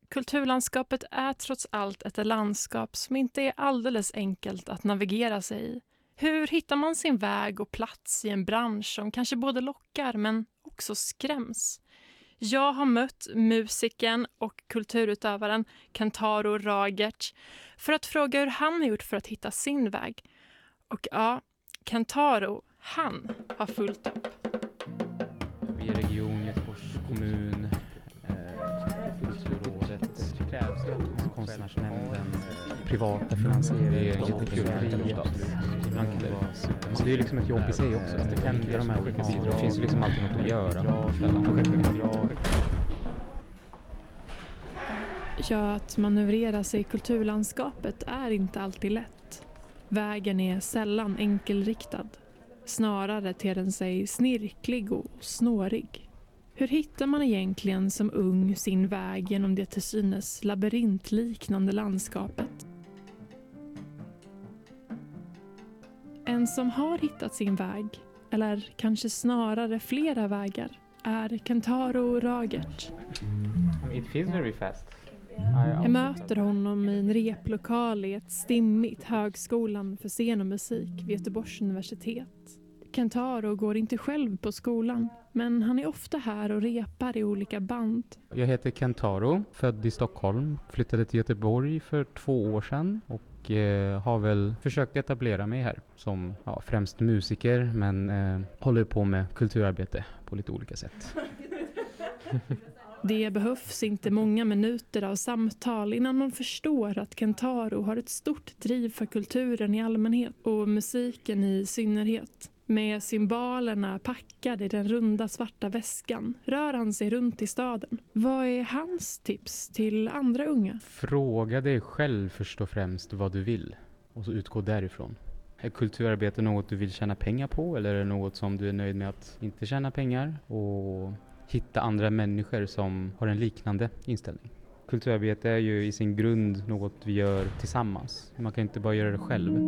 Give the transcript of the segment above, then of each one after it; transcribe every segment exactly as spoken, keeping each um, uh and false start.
Kulturlandskapet är trots allt ett landskap som inte är alldeles enkelt att navigera sig i. Hur hittar man sin väg och plats i en bransch som kanske både lockar men också skräms? Jag har mött musikern och kulturutövaren Kentaro Ragertz för att fråga hur han har gjort för att hitta sin väg. Och ja, Kentaro, han har fullt upp. Vi är region, Göteborgs kommun, Kulturrådet, Konstnärsnämnden, privata finansiering, så det är liksom ett jobb i sig också, att det händer de här olika sidorna. Det finns ju liksom alltid något att göra. Ja, att manövrera sig i kulturlandskapet är inte alltid lätt. Vägen är sällan enkelriktad. Snarare ter den sig snirklig och snårig. Hur hittar man egentligen som ung sin väg genom det till synes labyrintliknande landskapet? En som har hittat sin väg, eller kanske snarare flera vägar, är Kentaro Ragertz. It feels very fast. Jag möter honom i en replokal i ett stimmigt högskolan för scen och musik vid Göteborgs universitet. Kentaro går inte själv på skolan, men han är ofta här och repar i olika band. Jag heter Kentaro, född i Stockholm, flyttade till Göteborg för två år sedan och eh, har väl försökt etablera mig här som ja, främst musiker, men eh, håller på med kulturarbete på lite olika sätt. Det behövs inte många minuter av samtal innan man förstår att Kentaro har ett stort driv för kulturen i allmänhet och musiken i synnerhet. Med cymbalerna packade i den runda svarta väskan rör han sig runt i staden. Vad är hans tips till andra unga? Fråga dig själv först och främst vad du vill och så utgå därifrån. Är kulturarbete något du vill tjäna pengar på, eller är det något som du är nöjd med att inte tjäna pengar? Och hitta andra människor som har en liknande inställning. Kulturarbete är ju i sin grund något vi gör tillsammans. Man kan inte bara göra det själv.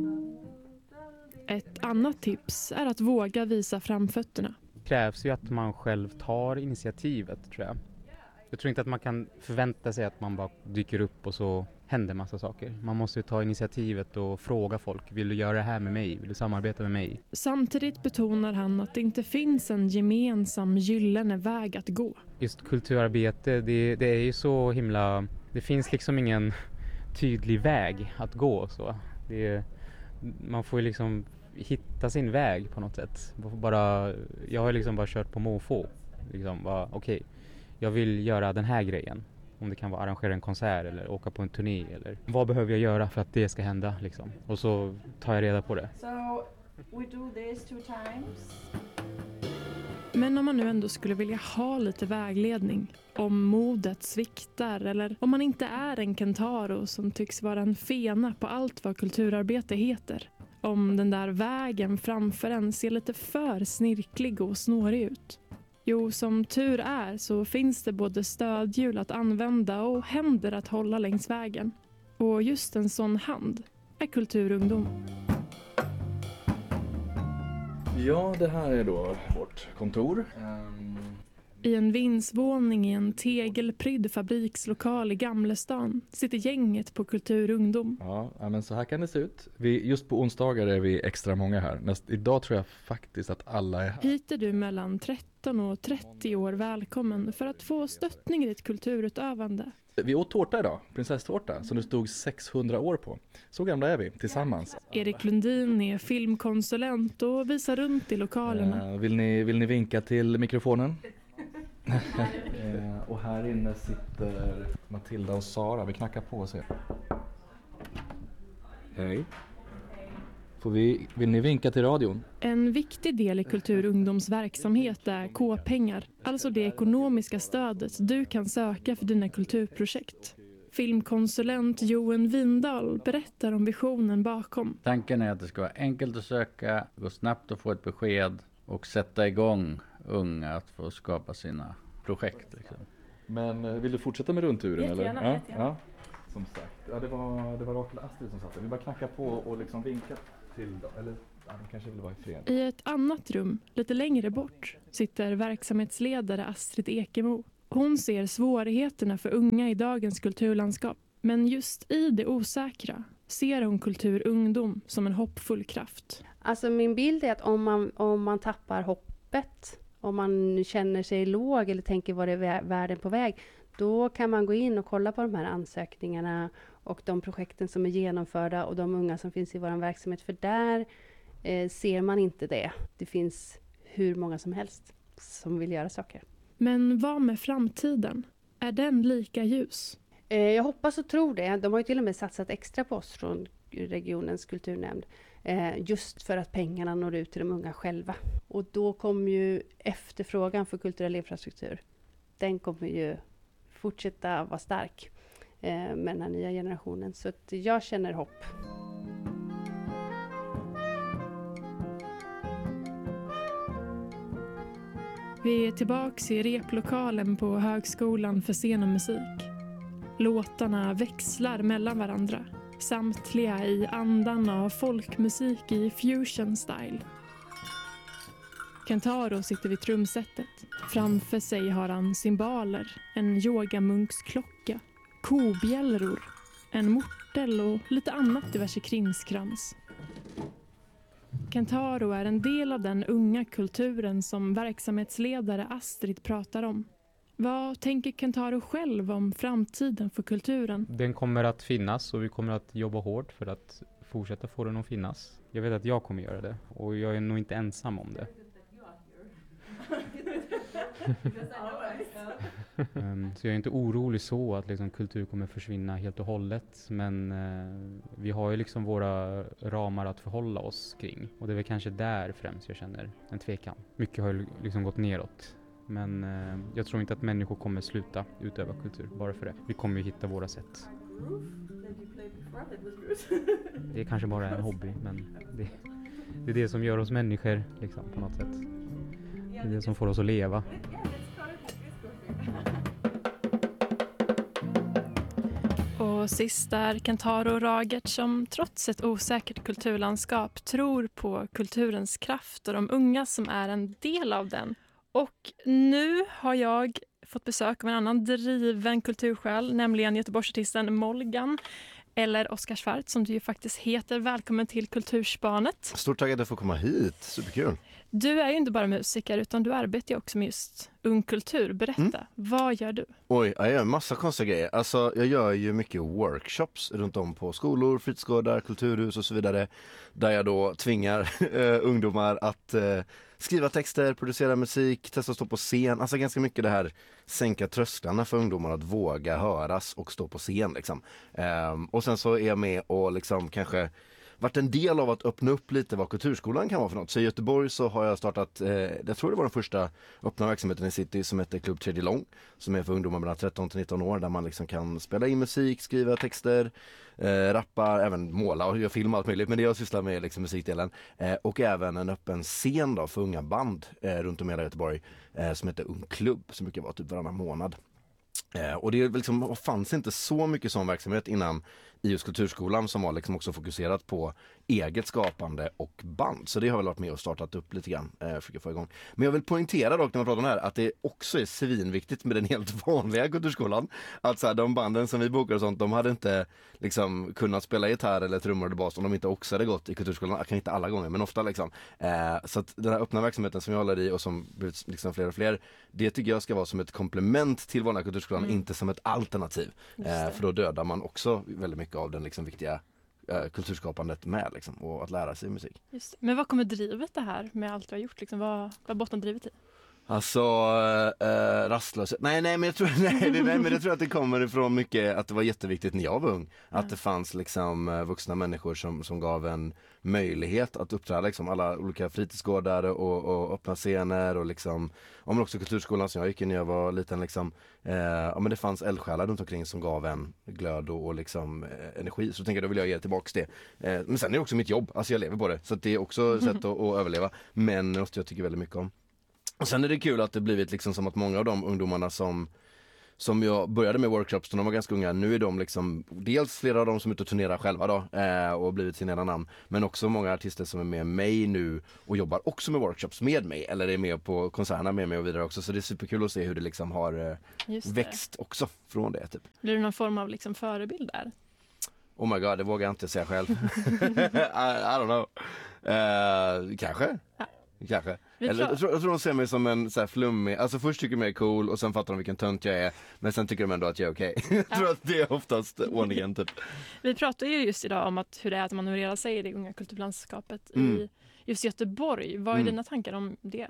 Ett annat tips är att våga visa framfötterna. Det krävs ju att man själv tar initiativet, tror jag. Jag tror inte att man kan förvänta sig att man bara dyker upp och så händer massa saker. Man måste ju ta initiativet och fråga folk. Vill du göra det här med mig? Vill du samarbeta med mig? Samtidigt betonar han att det inte finns en gemensam gyllene väg att gå. Just kulturarbete, det, det är ju så himla... Det finns liksom ingen tydlig väg att gå. Så. Det är, man får ju liksom hitta sin väg på något sätt. Bara, jag har liksom bara kört på måfå. Liksom bara, okej, okay, jag vill göra den här grejen. Om det kan vara arrangera en konsert eller åka på en turné. Eller vad behöver jag göra för att det ska hända? Liksom. Och så tar jag reda på det. So we do this two times. Men om man nu ändå skulle vilja ha lite vägledning, om modet sviktar eller om man inte är en Kentaro som tycks vara en fena på allt vad kulturarbete heter, om den där vägen framför en ser lite för snirklig och snårig ut. Jo, som tur är så finns det både stödhjul att använda och händer att hålla längs vägen. Och just en sån hand är kulturungdom. Ja, det här är då vårt kontor. Um... I en vindsvåning i en tegelprydd fabrikslokal i Gamlestan sitter gänget på kulturungdom. Ja, men så här kan det se ut. Vi, just på onsdagar är vi extra många här. Näst, idag tror jag faktiskt att alla är här. Hit är du mellan tretton och trettio år välkommen för att få stöttning i ditt kulturutövande. Vi åt tårta idag, prinsesstårta, som det stod sexhundra år på. Så gamla är vi tillsammans. Erik Lundin är filmkonsulent och visar runt i lokalerna. Uh, vill, ni, vill ni vinka till mikrofonen? uh, och här inne sitter Matilda och Sara. Vi knackar på och ser. Hej. Får vi, vill ni vinka till radion? En viktig del i kulturungdomsverksamhet är K-pengar, alltså det ekonomiska stödet du kan söka för dina kulturprojekt. Filmkonsulent Johan Windahl berättar om visionen bakom. Tanken är att det ska vara enkelt att söka, gå snabbt att få ett besked och sätta igång unga att få skapa sina projekt. Liksom. Men vill du fortsätta med rundturen? Jättegärna, eller? jättegärna. Ja, ja. Som sagt, ja, det var, det var Rakel och Astrid som satt där. Vi bara knackar på och liksom vinkar till dem. Eller ja, de kanske vill vara i fred. I ett annat rum, lite längre bort, sitter verksamhetsledare Astrid Ekemo Hon ser svårigheterna för unga i dagens kulturlandskap. Men just i det osäkra ser hon kultur ungdom som en hoppfull kraft. Alltså min bild är att om man, om man tappar hoppet, om man känner sig låg eller tänker var är världen på väg, då kan man gå in och kolla på de här ansökningarna och de projekten som är genomförda och de unga som finns i vår verksamhet. För där eh, ser man inte det. Det finns hur många som helst som vill göra saker. Men vad med framtiden? Är den lika ljus? Eh, jag hoppas och tror det. De har ju till och med satsat extra på oss från regionens kulturnämnd. Eh, just för att pengarna når ut till de unga själva. Och då kommer ju efterfrågan för kulturell infrastruktur. Den kommer ju fortsätta vara stark eh, med den här nya generationen. Så att jag känner hopp. Vi är tillbaka i replokalen på Högskolan för scen och musik. Låtarna växlar mellan varandra. Samtliga i andan av folkmusik i fusion style. Kentaro sitter vid trumsetet. Framför sig har han cymbaler, en yogamunksklocka, kobjällror, en mortel och lite annat diverse krimskrams. Kentaro är en del av den unga kulturen som verksamhetsledare Astrid pratar om. Vad tänker Kentaro själv om framtiden för kulturen? Den kommer att finnas och vi kommer att jobba hårt för att fortsätta få den att finnas. Jag vet att jag kommer göra det och jag är nog inte ensam om det. um, så jag är inte orolig så att liksom, kultur kommer försvinna helt och hållet. Men uh, vi har ju liksom våra ramar att förhålla oss kring. Och det är väl kanske där främst jag känner en tvekan. Mycket har ju liksom gått neråt. Men eh, jag tror inte att människor kommer sluta utöva kultur bara för det. Vi kommer ju hitta våra sätt. Det är kanske bara en hobby, men det, det är det som gör oss människor liksom, på något sätt. Det är det som får oss att leva. Och sist är Kentaro Ragert som trots ett osäkert kulturlandskap tror på kulturens kraft och de unga som är en del av den. Och nu har jag fått besök av en annan driven kultursjäl, nämligen Göteborgsartisten Molgan, eller Oskar Svart som du ju faktiskt heter. Välkommen till Kulturspanet. Stort tack att jag får komma hit, superkul. Du är ju inte bara musiker utan du arbetar ju också med just ung kultur. Berätta, mm. vad gör du? Oj, jag gör en massa konstiga grejer. Alltså, jag gör ju mycket workshops runt om på skolor, fritidsgårdar, kulturhus och så vidare. Där jag då tvingar ungdomar att eh, skriva texter, producera musik, testa att stå på scen. Alltså ganska mycket det här sänka trösklarna för ungdomar att våga höras och stå på scen. Liksom. Um, och sen så är jag med och liksom kanske varit en del av att öppna upp lite vad kulturskolan kan vara för något. Så i Göteborg så har jag startat, eh, jag tror det var den första öppna verksamheten i city som heter Klubb Tredje Lång. Som är för ungdomar mellan tretton till nitton år där man liksom kan spela in musik, skriva texter, eh, rappa, även måla och göra film och allt möjligt. Men det jag sysslar med är liksom musikdelen. Eh, och även en öppen scen då för unga band eh, runt om i hela Göteborg eh, som heter Ung Klubb som brukar vara typ varannan månad. Eh, och det liksom, fanns inte så mycket sån verksamhet innan i just kulturskolan som var liksom också fokuserat på eget skapande och band. Så det har väl varit med och startat upp lite grann eh, för att få igång. Men jag vill poängtera dock när man pratar om det här att det också är svinviktigt med den helt vanliga kulturskolan. Att så här, de banden som vi bokar och sånt, de hade inte liksom kunnat spela gitarr eller trummor eller bas om de inte också hade gått i kulturskolan. Jag kan inte alla gånger, men ofta liksom. Eh, så att den här öppna verksamheten som jag håller i och som blir liksom fler och fler, det tycker jag ska vara som ett komplement till vanliga kulturskolan, mm. inte som ett alternativ. Eh, för då dödar man också väldigt mycket av den liksom viktiga eh, kulturskapandet med liksom, och att lära sig musik. Just. Men vad kommer drivet det här med allt du har gjort? Liksom? Vad, vad bottnar drivet i? Alltså äh, rastlöshet. Nej, nej, men jag tror, nej, nej, men jag tror att det kommer ifrån mycket att det var jätteviktigt när jag var ung. Att mm. det fanns liksom vuxna människor som, som gav en möjlighet att uppträda liksom alla olika fritidsgårdar och, och öppna scener och liksom, ja, men också kulturskolan som jag gick i när jag var liten liksom, eh, ja men det fanns eldsjälar runt omkring som gav en glöd och, och liksom eh, energi. Så tänker jag, då vill jag ge tillbaka det. Eh, men sen är det också mitt jobb, alltså jag lever på det. Så att det är också ett sätt att, att överleva. Men något jag tycker väldigt mycket om. Och sen är det kul att det blivit liksom som att många av de ungdomarna som som jag började med workshops när de var ganska unga. Nu är de liksom, dels flera av dem som är ute och turnerar själva då eh, och blivit sina egna namn. Men också många artister som är med mig nu och jobbar också med workshops med mig. Eller är med på konserterna med mig och vidare också. Så det är superkul att se hur det liksom har eh, växt också från det typ. Blir det någon form av liksom förebild där? Oh my god, det vågar jag inte säga själv. I, I don't know. Uh, kanske. Ja. Kanske. Eller, jag, tror, jag tror de ser mig som en så här flummig, alltså först tycker de mig är cool och sen fattar de vilken tönt jag är, men sen tycker de ändå att jag är okej. Okay. Jag tror ja. att det är oftast ordningen typ. Vi pratar ju just idag om att hur det är att manövrera sig i det unga kulturlandskapet mm. i just Göteborg. Vad är mm. dina tankar om det?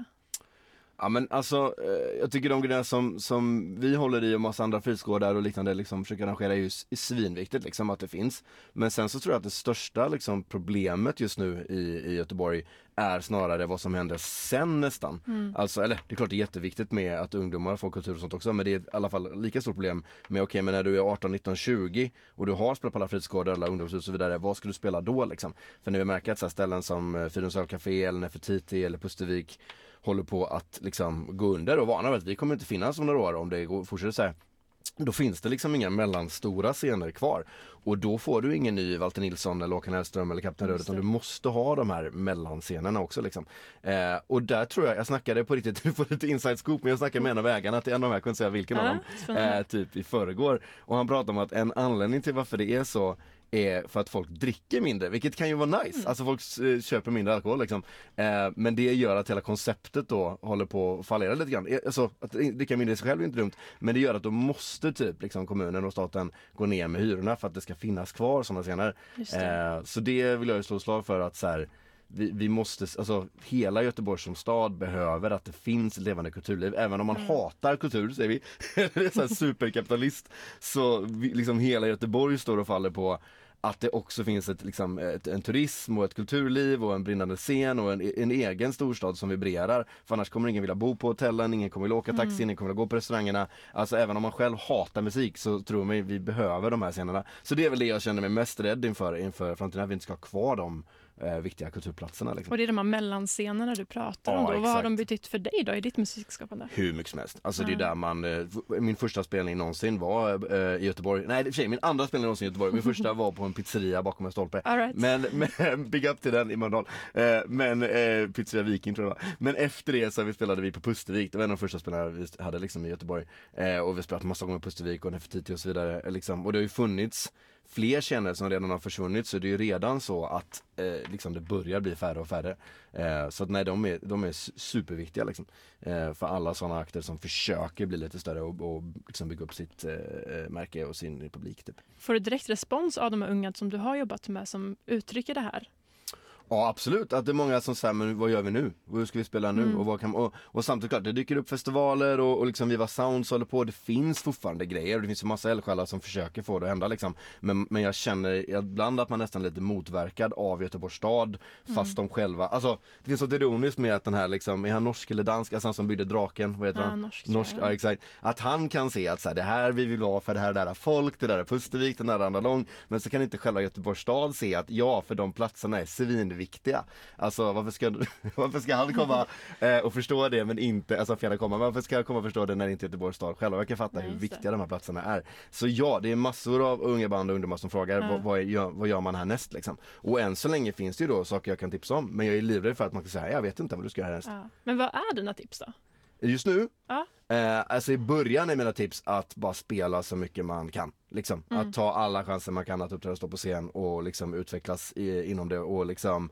Ja men alltså, eh, jag tycker de grejerna som, som vi håller i och massa andra fritidsgårdar och liknande liksom försöker arrangera är ju är svinviktigt liksom att det finns. Men sen så tror jag att det största liksom problemet just nu i, i Göteborg är snarare vad som händer sen nästan. Mm. Alltså, eller det är klart det är jätteviktigt med att ungdomar får kultur och sånt också, men det är i alla fall lika stort problem med okej, okay, men när du är arton, nitton, tjugo och du har spelat på alla fritidsgårdar eller ungdomshus och så vidare, vad ska du spela då liksom? För när vi märker att så här ställen som Fridhems ölcafé eller Nefertiti eller Pustervik håller på att liksom gå under och varnar att vi kommer inte finnas om några år om det går, fortsätter så här. Då finns det liksom inga mellanstora scener kvar. Och då får du ingen ny Walter Nilsson eller Håkan Hellström eller Kapten Röd, utan du måste ha de här mellanscenerna också liksom. Eh, och där tror jag, jag snackade på riktigt, du får lite inside scoop, men jag snackade med en av ägarna till en av dem, jag kunde säga vilken ja, av dem, eh, typ i förrgår. Och han pratade om att en anledning till varför det är så är för att folk dricker mindre, vilket kan ju vara nice. Mm. Alltså folk eh, köper mindre alkohol liksom. Eh, men det gör att hela konceptet då håller på att fallera lite grann. Alltså att dricka mindre i sig själv är inte dumt, men det gör att då måste typ liksom kommunen och staten gå ner med hyrorna för att det ska finnas kvar sådana scener. Eh, så det vill jag ju slå slag för att så här, vi, vi måste, alltså hela Göteborg som stad behöver att det finns ett levande kulturliv, även om man mm. hatar kultur, säger vi, eller så här superkapitalist, så vi, liksom hela Göteborg står och faller på att det också finns ett, liksom, ett, en turism och ett kulturliv och en brinnande scen och en, en egen storstad som vibrerar. För annars kommer ingen vilja bo på hotellen, ingen kommer vilja åka taxi, mm. ingen kommer vilja gå på restaurangerna. Alltså även om man själv hatar musik så tror mig vi behöver de här scenerna. Så det är väl det jag känner mig mest rädd inför, inför framtiden, att vi inte ska ha kvar de eh, viktiga kulturplatserna. Liksom. Och det är de här mellanscenerna du pratar om ja, då. Vad har de betytt för dig då i ditt musikskapande? Hur mycket som helst. Alltså mm. det är där man, eh, min första spelning någonsin var eh, i Göteborg. Nej, för sig, min andra spelning någonsin i Göteborg. Min första var på en pizzeria bakom en stolpe. Right. Men, men big up till den i Mölndal. Eh, men eh, pizzeria Viking tror jag. Men efter det så vi spelade vi på Pustervik. Det var en av de första spelarna vi hade liksom i Göteborg. Eh, och vi spelade massa gånger på Pustervik och Nefertiti och så vidare. Liksom. Och det har ju funnits fler scener som redan har försvunnit, så det är ju redan så att eh, liksom det börjar bli färre och färre. Eh, så att nej, de är, de är superviktiga liksom, eh, för alla sådana akter som försöker bli lite större och, och liksom bygga upp sitt eh, märke och sin publik typ. Får du direkt respons av de här unga som du har jobbat med som uttrycker det här? Ja, absolut. Att det är många som säger, men vad gör vi nu? Hur ska vi spela nu? Mm. Och, vad kan, och, och samtidigt klart, det dyker upp festivaler och, och liksom Viva Sounds håller på. Det finns fortfarande grejer och det finns en massa eldsjälar som försöker få det att hända liksom. Men, men jag känner ibland att man nästan är lite motverkad av Göteborgs stad, fast mm. de själva, alltså det finns något ironiskt med att den här liksom, är han norsk eller dansk, alltså han som byggde draken, vad heter ja, han? Norsk, norsk ja, exakt. Att han kan se att så här, det här vi vill ha för det här där folk, det där är Pustervik, den där andra lång, men så kan inte själva Göteborgs stad se att ja, för de platserna är svinviktiga. Alltså varför ska, varför ska han komma eh, och förstå det men inte, alltså fjärde komma, varför ska jag komma och förstå det när inte Göteborgs stad själva verkar fatta Nej, hur viktiga de här platserna är. Så ja, det är massor av unga band och ungdomar som frågar ja. vad, vad, gör, vad gör man här näst liksom. Och än så länge finns det ju då saker jag kan tipsa om, men jag är livrädd för att man kan säga, jag vet inte vad du ska göra härnäst. Ja. Men vad är dina tips då? Just nu? Ja. Eh, alltså i början är mina tips att bara spela så mycket man kan. Liksom. Mm. Att ta alla chanser man kan att uppträda och stå på scen och liksom utvecklas i, inom det. Och liksom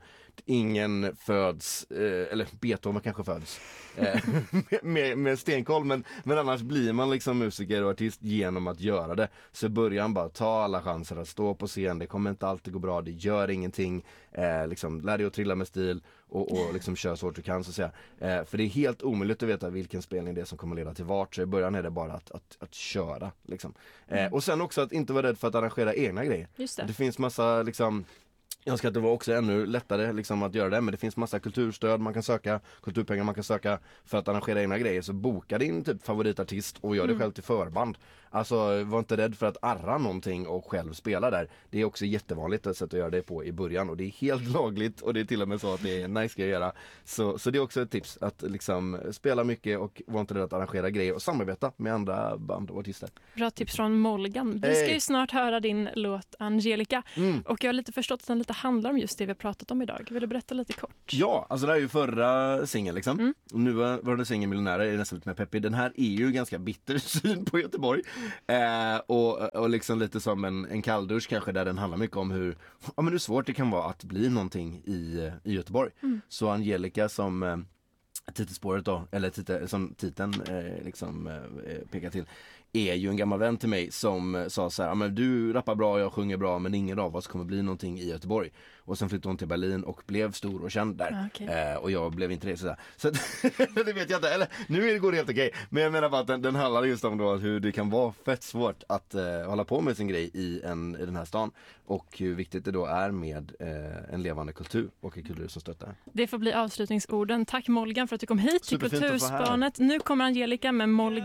ingen föds, eh, eller Beethoven kanske föds eh, med, med stenkoll. Men, men annars blir man liksom musiker och artist genom att göra det. Så i början bara ta alla chanser att stå på scen. Det kommer inte alltid gå bra, det gör ingenting. Eh, liksom, lär dig att trilla med stil och, och liksom kör så hårt du kan så att säga. Eh, för det är helt omöjligt att veta vilken spelning det är som kommer leda till vart. Så i början är det bara att, att, att köra liksom. eh, mm. Och sen också att inte vara rädd för att arrangera egna grejer. Just det. Det finns massa liksom, jag önskar att det var också ännu lättare liksom, att göra det, men det finns massa kulturstöd man kan söka, kulturpengar man kan söka för att arrangera egna grejer. Så boka din typ favoritartist och gör det mm. själv till förband. Alltså var inte rädd för att arra någonting och själv spela där. Det är också jättevanligt ett sätt att göra det på i början och det är helt lagligt och det är till och med så att det är en nice grej att göra. Så, så det är också ett tips att liksom spela mycket och var inte rädd att arrangera grejer och samarbeta med andra band och artister. Bra tips från Molgan. Vi ska Hey. ju snart höra din låt Angelica Mm. och jag har lite förstått att den lite handlar om just det vi har pratat om idag. Vill du berätta lite kort? Ja, alltså det här är ju förra singeln liksom. Mm. Och nu var det singeln Miljonärer är nästan lite mer peppig. Den här är ju ganska bitter syn på Göteborg. Eh, och, och liksom lite som en, en kalldusch kanske där den handlar mycket om hur, ja, men hur svårt det kan vara att bli någonting i, i Göteborg. Mm. Så Angelica som eh, titelspåret då, eller titel, som titeln eh, liksom eh, pekar till, är ju en gammal vän till mig som sa så här, ja, men du rappar bra, jag sjunger bra, men ingen av oss kommer bli någonting i Göteborg. Och sen flyttade hon till Berlin och blev stor och känd där. Ah, okay. eh, och jag blev inte det sådär. Så att, det vet jag inte, eller nu går det helt okej. Men jag menar bara att den, den handlar just om då hur det kan vara fett svårt att eh, hålla på med sin grej i, en, i den här stan. Och hur viktigt det då är med eh, en levande kultur och en kultur som stöttar. Det får bli avslutningsorden. Tack Molgan för att du kom hit till Superfint att få vara här. Kulturspanet. Nu kommer Angelica med Molgan.